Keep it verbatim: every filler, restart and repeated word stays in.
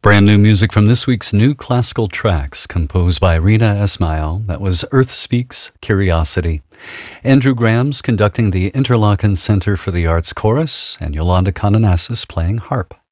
Brand new music from this week's New Classical Tracks, composed by Rina Esmail. That was Earth Speaks, Curiosity. Andrew Graham's conducting the Interlaken Center for the Arts Chorus, and Yolanda Kanonassis playing harp.